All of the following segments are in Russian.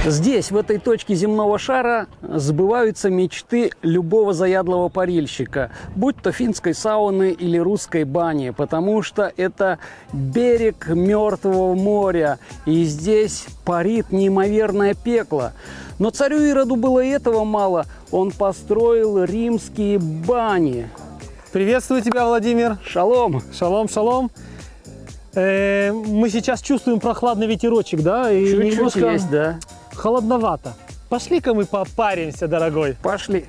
Здесь, в этой точке земного шара, сбываются мечты любого заядлого парильщика, будь то финской сауны или русской бани, потому что это берег Мертвого моря, и здесь парит неимоверное пекло. Но царю Ироду было и этого мало, он построил римские бани. Приветствую тебя, Владимир. Шалом! Шалом, шалом. Мы сейчас чувствуем прохладный ветерочек, да? И Чуть-чуть немножко есть, да. холодновато. Пошли-ка мы попаримся, дорогой. Пошли.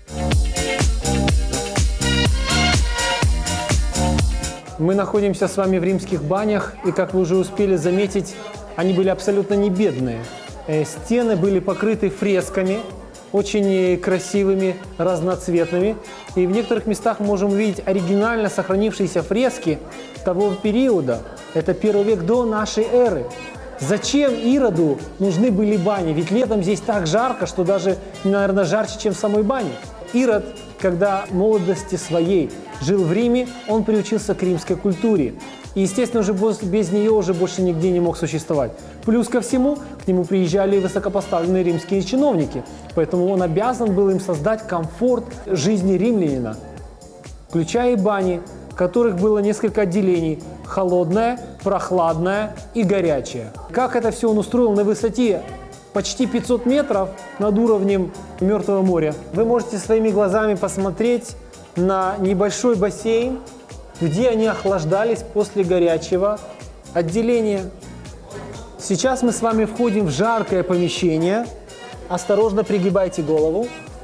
Мы находимся с вами в римских банях, и, как вы уже успели заметить, они были абсолютно не бедные. Стены были покрыты фресками, очень красивыми, разноцветными. И в некоторых местах мы можем увидеть оригинально сохранившиеся фрески того периода. Это 1 век до нашей эры. Зачем Ироду нужны были бани? Ведь летом здесь так жарко, что даже, наверное, жарче, чем в самой бане. Ирод, когда в молодости своей жил в Риме, он приучился к римской культуре. И, естественно, уже без нее уже больше нигде не мог существовать. Плюс ко всему, к нему приезжали высокопоставленные римские чиновники. Поэтому он обязан был им создать комфорт жизни римлянина, включая и бани, в которых было несколько отделений – холодное, прохладное и горячее. Как это все он устроил на высоте почти 500 метров над уровнем Мертвого моря? Вы можете своими глазами посмотреть на небольшой бассейн, где они охлаждались после горячего отделения. Сейчас мы с вами входим в жаркое помещение. Осторожно пригибайте голову.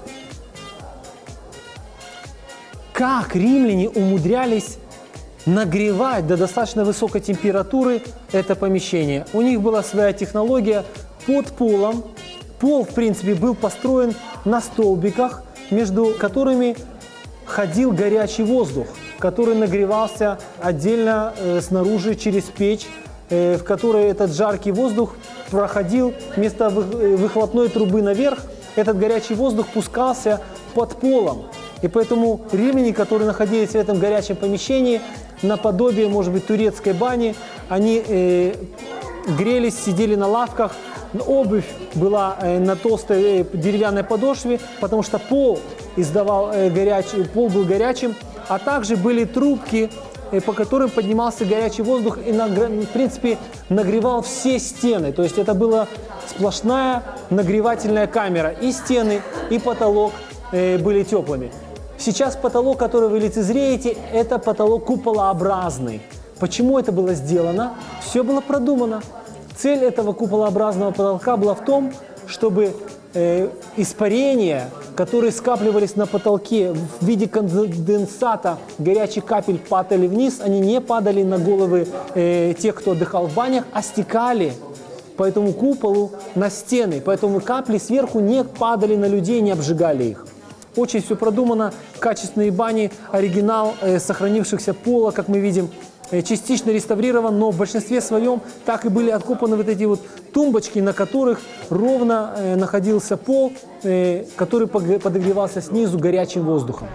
Как римляне умудрялись нагревать до достаточно высокой температуры это помещение? У них была своя технология под полом. Пол, в принципе, был построен на столбиках, между которыми ходил горячий воздух, который нагревался отдельно снаружи через печь, в которой этот жаркий воздух проходил вместо выхлопной трубы наверх. Этот горячий воздух пускался под полом. И поэтому римляне, которые находились в этом горячем помещении, наподобие, может быть, турецкой бани, они грелись, сидели на лавках. Обувь была на толстой деревянной подошве, потому что пол пол был горячим, а также были трубки, по которым поднимался горячий воздух и, в принципе, нагревал все стены. То есть это была сплошная нагревательная камера. И стены, и потолок были теплыми. Сейчас потолок, который вы лицезреете, это потолок куполообразный. Почему это было сделано? Все было продумано. Цель этого куполообразного потолка была в том, чтобы испарения, которые скапливались на потолке в виде конденсата, горячих капель падали вниз, они не падали на головы тех, кто отдыхал в банях, а стекали по этому куполу на стены. Поэтому капли сверху не падали на людей, не обжигали их. Очень все продумано, качественные бани, оригинал сохранившихся пола, как мы видим, частично реставрирован, но в большинстве своем так и были откопаны вот эти вот тумбочки, на которых ровно находился пол, который подогревался снизу горячим воздухом.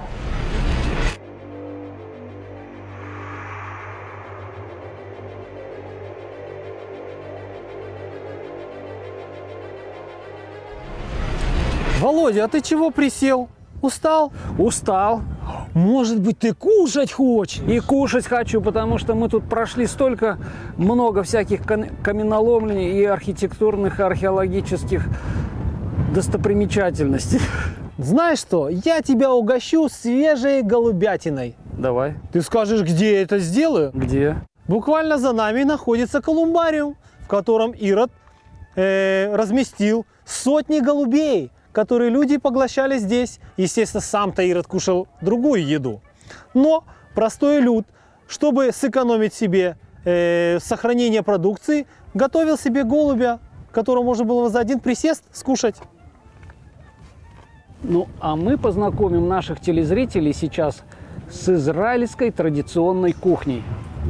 Володя, а ты чего присел? Устал? Устал. Может быть, ты кушать хочешь? И кушать хочу, потому что мы тут прошли много всяких каменоломлений и архитектурных, и археологических достопримечательностей. Знаешь что, я тебя угощу свежей голубятиной. Давай. Ты скажешь, где я это сделаю? Где? Буквально за нами находится колумбариум, в котором Ирод разместил сотни голубей, которые люди поглощали здесь. Естественно, сам-то Ирод кушал другую еду. Но простой люд, чтобы сэкономить себе сохранение продукции, готовил себе голубя, которого можно было за один присест скушать. Ну, а мы познакомим наших телезрителей сейчас с израильской традиционной кухней.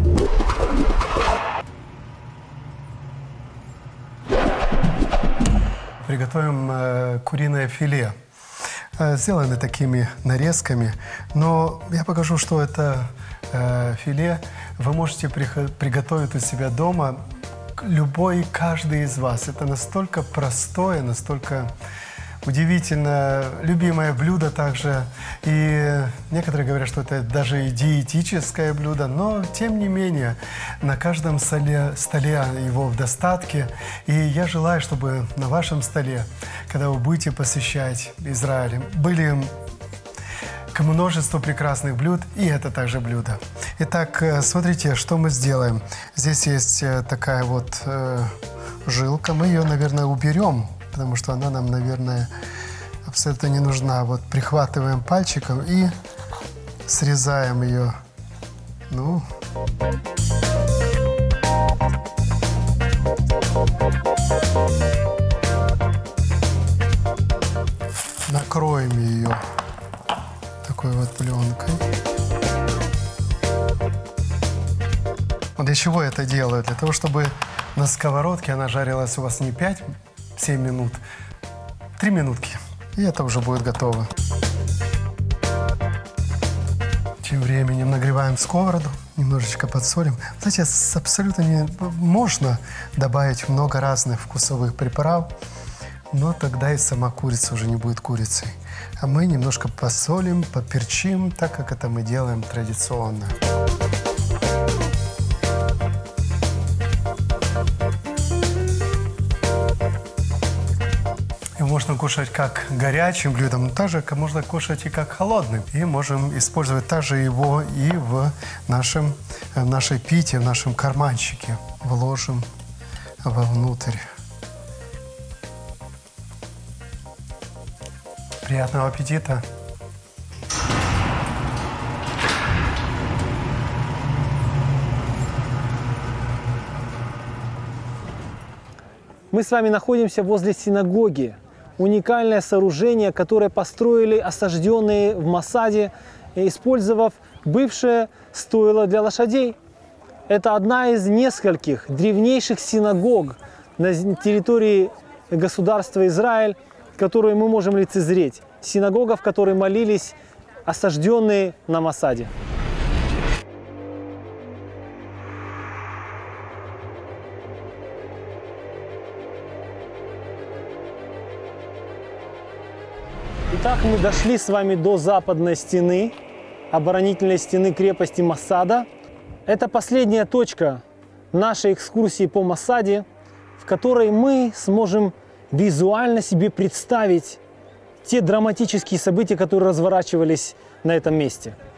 Приготовим куриное филе. Сделаны такими нарезками, но я покажу, что это филе вы можете приготовить у себя дома любой, каждый из вас. Это настолько простое, настолько удивительно любимое блюдо также. И некоторые говорят, что это даже и диетическое блюдо, но тем не менее на каждом столе его в достатке. И я желаю, чтобы на вашем столе, когда вы будете посещать Израиль, были к множеству прекрасных блюд, и это также блюдо. Итак, смотрите, что мы сделаем. Здесь есть такая вот жилка. Мы ее, наверное, уберем, потому что она нам, наверное, абсолютно не нужна. Вот прихватываем пальчиком и срезаем ее. Ну. Накроем ее такой вот пленкой. Для чего я это делаю? Для того, чтобы на сковородке она жарилась у вас не 5-7 минут, 3 минутки. И это уже будет готово. Тем временем нагреваем сковороду, немножечко подсолим. Знаете, абсолютно не можно добавить много разных вкусовых приправ, но тогда и сама курица уже не будет курицей. А мы немножко посолим, поперчим, так как это мы делаем традиционно. Можно кушать как горячим блюдом, но также можно кушать и как холодным. И можем использовать также его и в нашей пите, в нашем карманчике. Вложим вовнутрь. Приятного аппетита! Мы с вами находимся возле синагоги. Уникальное сооружение, которое построили осажденные в Масаде, использовав бывшее стойло для лошадей. Это одна из нескольких древнейших синагог на территории государства Израиль, которую мы можем лицезреть. Синагога, в которой молились осажденные на Масаде. Итак, мы дошли с вами до западной стены, оборонительной стены крепости Масада. Это последняя точка нашей экскурсии по Масаде, в которой мы сможем визуально себе представить те драматические события, которые разворачивались на этом месте.